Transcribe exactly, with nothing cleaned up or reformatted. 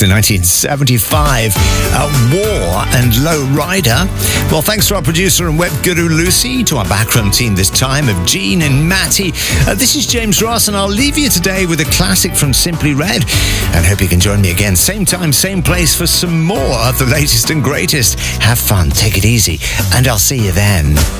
the nineteen seventy-five uh, War and Low Rider. Well, thanks to our producer and web guru Lucy, to our background team this time of Gene and Matty. Uh, this is James Ross, and I'll leave you today with a classic from Simply Red, and hope you can join me again, same time, same place, for some more of the latest and greatest. Have fun, take it easy, and I'll see you then.